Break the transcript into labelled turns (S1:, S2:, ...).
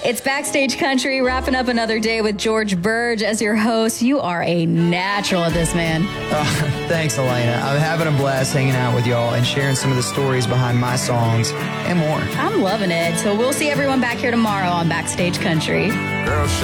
S1: It's Backstage Country, wrapping up another day with George Burge as your host. You are a natural at this, man.
S2: Thanks, Elena. I'm having a blast hanging out with y'all and sharing some of the stories behind my songs and more.
S1: I'm loving it. So we'll see everyone back here tomorrow on Backstage Country.
S3: Girl,